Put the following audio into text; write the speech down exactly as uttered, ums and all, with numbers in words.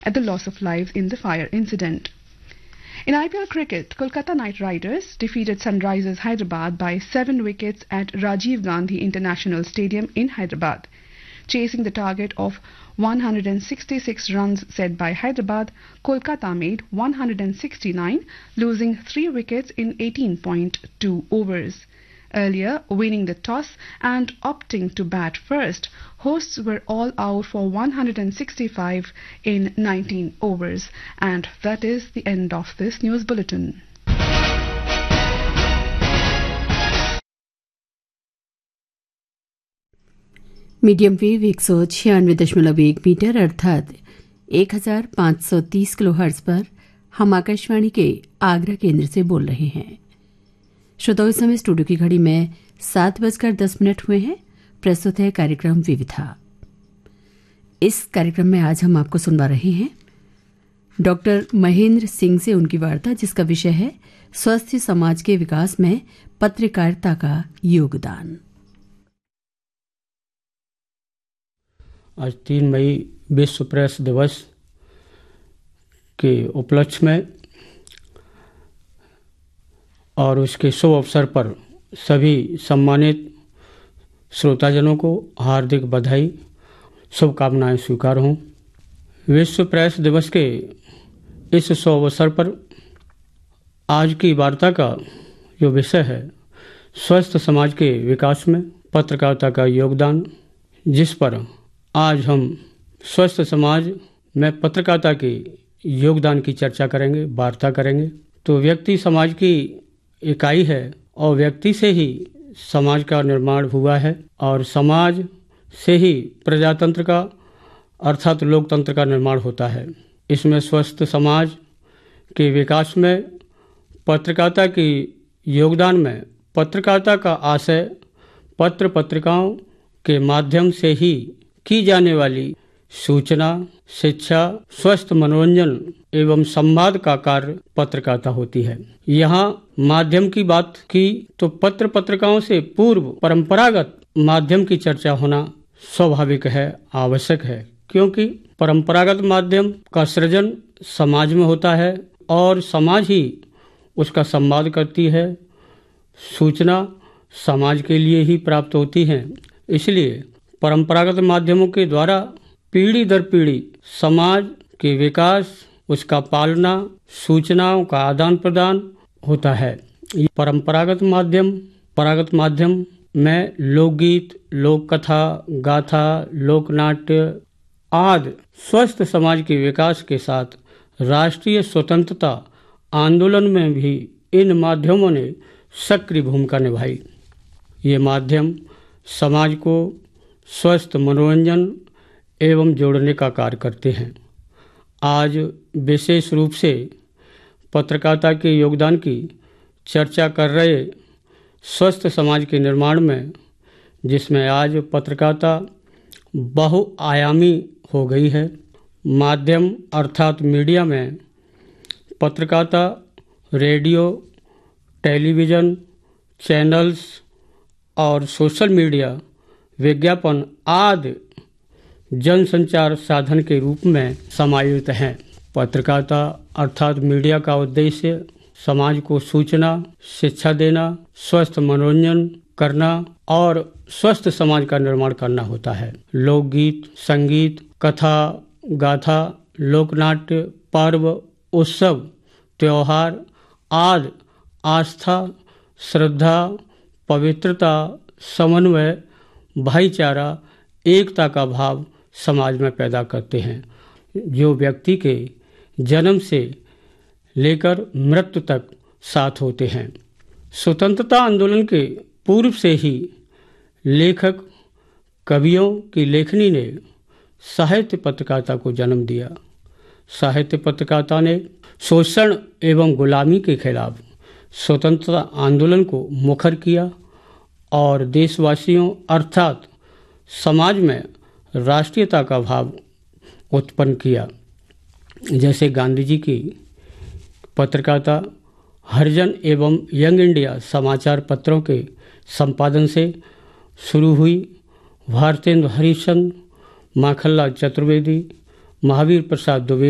at the loss of lives in the fire incident. In I P L cricket, Kolkata Knight Riders defeated Sunrisers Hyderabad by seven wickets at Rajiv Gandhi International Stadium in Hyderabad. Chasing the target of one hundred sixty-six runs set by Hyderabad, Kolkata made one hundred sixty-nine, losing three wickets in eighteen point two overs. Earlier, winning the toss and opting to bat first, hosts were all out for one hundred sixty-five in nineteen overs. And that is the end of this news bulletin. Medium wave एक सौ छियानवे दशमलव एक metre अर्थात एक हजार पाँच सौ तीस किलो हर्ट्ज पर हम आकाशवाणी के आगरा केंद्र से बोल रहे हैं। श्रोताओं, इस समय स्टूडियो की घड़ी में सात बजकर दस मिनट हुए हैं। प्रस्तुत है कार्यक्रम विविधा। इस कार्यक्रम में आज हम आपको सुनवा रहे हैं डॉक्टर महेंद्र सिंह से उनकी वार्ता, जिसका विषय है स्वस्थ समाज के विकास में पत्रकारिता का योगदान। आज तीन मई विश्व प्रेस दिवस के उपलक्ष्य में और उसके शुभ अवसर पर सभी सम्मानित श्रोताजनों को हार्दिक बधाई, शुभकामनाएं स्वीकार हों। विश्व प्रेस दिवस के इस शुभ अवसर पर आज की वार्ता का जो विषय है स्वस्थ समाज के विकास में पत्रकारिता का योगदान, जिस पर आज हम स्वस्थ समाज में पत्रकारिता के योगदान की चर्चा करेंगे, वार्ता करेंगे। तो व्यक्ति समाज की इकाई है और व्यक्ति से ही समाज का निर्माण हुआ है और समाज से ही प्रजातंत्र का अर्थात लोकतंत्र का निर्माण होता है। इसमें स्वस्थ समाज के विकास में पत्रकारिता के योगदान में पत्रकारिता का आशय पत्र पत्रिकाओं के माध्यम से ही की जाने वाली सूचना, शिक्षा, स्वस्थ मनोरंजन एवं संवाद का कार्य पत्रकारिता होती है। यहाँ माध्यम की बात की तो पत्र पत्रिकाओं से पूर्व परंपरागत माध्यम की चर्चा होना स्वाभाविक है, आवश्यक है, क्योंकि परंपरागत माध्यम का सृजन समाज में होता है और समाज ही उसका संवाद करती है। सूचना समाज के लिए ही प्राप्त होती है। इसलिए परंपरागत माध्यमों के द्वारा पीढ़ी दर पीढ़ी समाज के विकास, उसका पालना, सूचनाओं का आदान प्रदान होता है। परंपरागत माध्यम परंपरागत माध्यम में लोकगीत, लोक कथा, गाथा, लोकनाट्य आदि स्वस्थ समाज के विकास के साथ राष्ट्रीय स्वतंत्रता आंदोलन में भी इन माध्यमों ने सक्रिय भूमिका निभाई। ये माध्यम समाज को स्वस्थ मनोरंजन एवं जोड़ने का कार्य करते हैं। आज विशेष रूप से पत्रकारिता के योगदान की चर्चा कर रहे स्वस्थ समाज के निर्माण में, जिसमें आज पत्रकारिता बहुआयामी हो गई है। माध्यम अर्थात मीडिया में पत्रकारिता रेडियो, टेलीविज़न चैनल्स और सोशल मीडिया, विज्ञापन आदि जनसंचार साधन के रूप में समायोजित हैं। पत्रकारिता अर्थात मीडिया का उद्देश्य समाज को सूचना, शिक्षा देना, स्वस्थ मनोरंजन करना और स्वस्थ समाज का निर्माण करना होता है। लोकगीत, संगीत, कथा, गाथा, लोकनाट्य, पर्व, उत्सव, त्योहार आदि आस्था, श्रद्धा, पवित्रता, समन्वय, भाईचारा, एकता का भाव समाज में पैदा करते हैं, जो व्यक्ति के जन्म से लेकर मृत्यु तक साथ होते हैं। स्वतंत्रता आंदोलन के पूर्व से ही लेखक कवियों की लेखनी ने साहित्य पत्रकारिता को जन्म दिया। साहित्य पत्रकारिता ने शोषण एवं गुलामी के खिलाफ स्वतंत्रता आंदोलन को मुखर किया और देशवासियों अर्थात समाज में राष्ट्रीयता का भाव उत्पन्न किया। जैसे गांधी जी की पत्रकारिता हरिजन एवं यंग इंडिया समाचार पत्रों के संपादन से शुरू हुई। भारतेंद्र हरिश्चंद्र, माखनलाल चतुर्वेदी, महावीर प्रसाद द्विवेदी